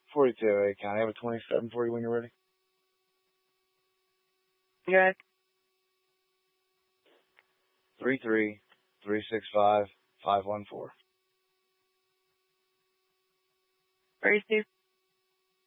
42, A County. I have a 27 for you when you're ready. Good. 33365 514. 32.